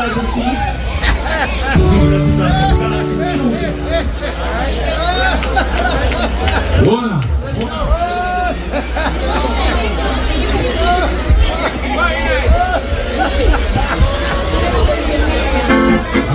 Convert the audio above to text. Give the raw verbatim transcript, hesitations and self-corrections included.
driver's seat. People that do not have cars and choosing. Voilà.